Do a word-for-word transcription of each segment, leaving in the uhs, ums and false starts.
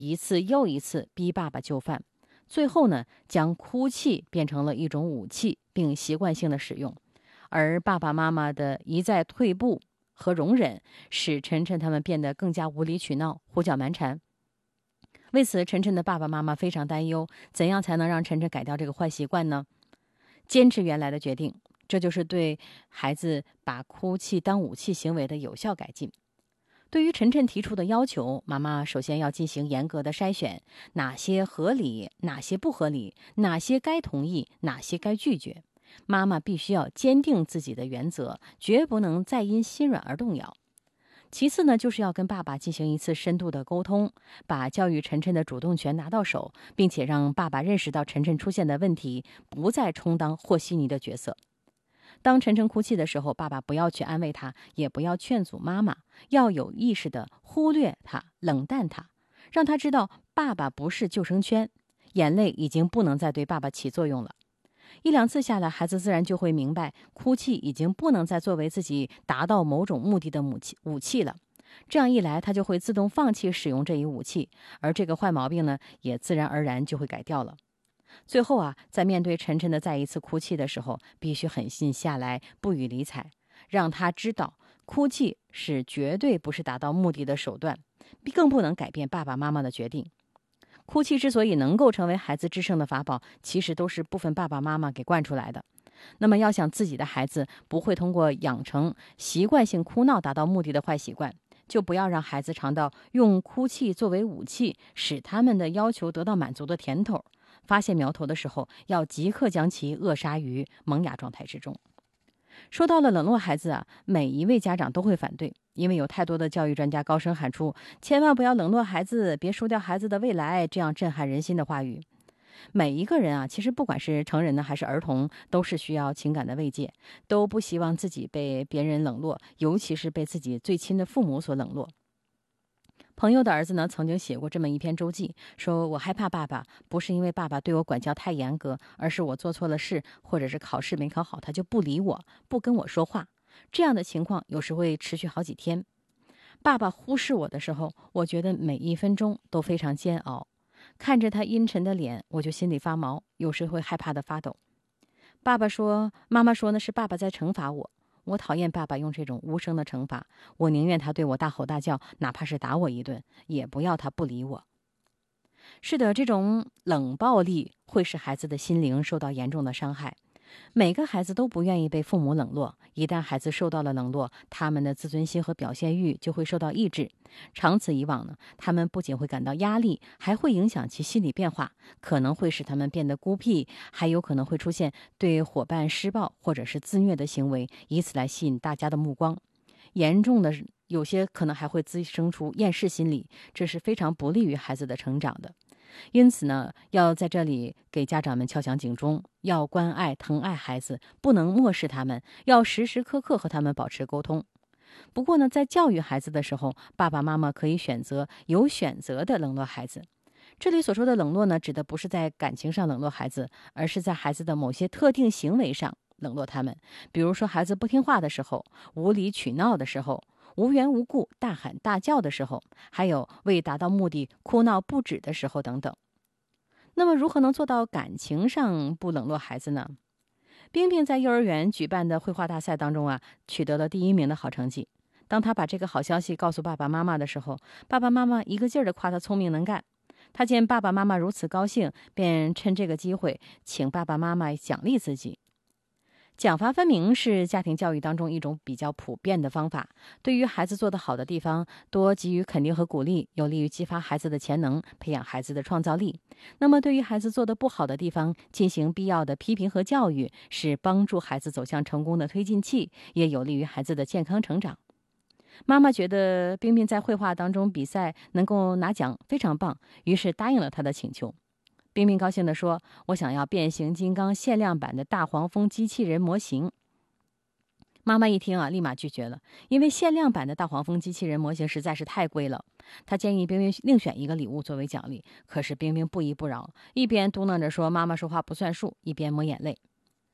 一次又一次逼爸爸就范，最后呢，将哭泣变成了一种武器，并习惯性的使用。而爸爸妈妈的一再退步和容忍，使晨晨他们变得更加无理取闹、胡搅蛮缠。为此，晨晨的爸爸妈妈非常担忧，怎样才能让晨晨改掉这个坏习惯呢？坚持原来的决定，这就是对孩子把哭泣当武器行为的有效改进。对于晨晨提出的要求，妈妈首先要进行严格的筛选，哪些合理，哪些不合理，哪些该同意，哪些该拒绝。妈妈必须要坚定自己的原则，绝不能再因心软而动摇。其次呢，就是要跟爸爸进行一次深度的沟通，把教育晨晨的主动权拿到手，并且让爸爸认识到晨晨出现的问题，不再充当和稀泥的角色。当晨晨哭泣的时候，爸爸不要去安慰他，也不要劝阻妈妈，要有意识地忽略他，冷淡他，让他知道爸爸不是救生圈，眼泪已经不能再对爸爸起作用了。一两次下来，孩子自然就会明白，哭泣已经不能再作为自己达到某种目的的武器武器了。这样一来，他就会自动放弃使用这一武器，而这个坏毛病呢，也自然而然就会改掉了。最后啊，在面对晨晨的再一次哭泣的时候，必须狠心下来，不予理睬，让他知道，哭泣是绝对不是达到目的的手段，更不能改变爸爸妈妈的决定。哭泣之所以能够成为孩子制胜的法宝，其实都是部分爸爸妈妈给惯出来的。那么要想自己的孩子不会通过养成习惯性哭闹达到目的的坏习惯，就不要让孩子尝到用哭泣作为武器使他们的要求得到满足的甜头。发现苗头的时候，要即刻将其扼杀于萌芽状态之中。说到了冷落孩子啊，每一位家长都会反对，因为有太多的教育专家高声喊出千万不要冷落孩子，别输掉孩子的未来，这样震撼人心的话语。每一个人啊，其实不管是成人呢还是儿童，都是需要情感的慰藉，都不希望自己被别人冷落，尤其是被自己最亲的父母所冷落。朋友的儿子呢，曾经写过这么一篇周记，说我害怕爸爸，不是因为爸爸对我管教太严格，而是我做错了事，或者是考试没考好，他就不理我，不跟我说话。这样的情况有时会持续好几天。爸爸忽视我的时候，我觉得每一分钟都非常煎熬。看着他阴沉的脸，我就心里发毛，有时会害怕的发抖。爸爸说，妈妈说那是爸爸在惩罚我。我讨厌爸爸用这种无声的惩罚，我宁愿他对我大吼大叫，哪怕是打我一顿，也不要他不理我。是的，这种冷暴力会使孩子的心灵受到严重的伤害。每个孩子都不愿意被父母冷落，一旦孩子受到了冷落，他们的自尊心和表现欲就会受到抑制。长此以往呢，他们不仅会感到压力，还会影响其心理变化，可能会使他们变得孤僻，还有可能会出现对伙伴施暴或者是自虐的行为，以此来吸引大家的目光。严重的有些可能还会滋生出厌世心理，这是非常不利于孩子的成长的。因此呢，要在这里给家长们敲响警钟，要关爱疼爱孩子，不能漠视他们，要时时刻刻和他们保持沟通。不过呢，在教育孩子的时候，爸爸妈妈可以选择有选择的冷落孩子。这里所说的冷落呢，指的不是在感情上冷落孩子，而是在孩子的某些特定行为上冷落他们。比如说孩子不听话的时候，无理取闹的时候，无缘无故大喊大叫的时候，还有为达到目的哭闹不止的时候等等。那么如何能做到感情上不冷落孩子呢？冰冰在幼儿园举办的绘画大赛当中啊，取得了第一名的好成绩。当他把这个好消息告诉爸爸妈妈的时候，爸爸妈妈一个劲儿地夸他聪明能干。他见爸爸妈妈如此高兴，便趁这个机会请爸爸妈妈奖励自己。奖罚分明是家庭教育当中一种比较普遍的方法，对于孩子做得好的地方，多给予肯定和鼓励，有利于激发孩子的潜能，培养孩子的创造力。那么对于孩子做得不好的地方，进行必要的批评和教育，是帮助孩子走向成功的推进器，也有利于孩子的健康成长。妈妈觉得冰冰在绘画当中比赛能够拿奖非常棒，于是答应了他的请求。冰冰高兴地说，我想要变形金刚限量版的大黄蜂机器人模型。妈妈一听啊，立马拒绝了，因为限量版的大黄蜂机器人模型实在是太贵了。她建议冰冰另选一个礼物作为奖励，可是冰冰不依不饶，一边嘟囔着说妈妈说话不算数，一边抹眼泪。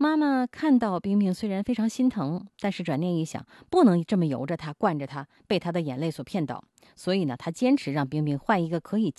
妈妈看到冰冰虽然非常心疼，但是转念一想，不能这么由着她、惯着她，被她的眼泪所骗倒，所以呢，她坚持让冰冰换一个可以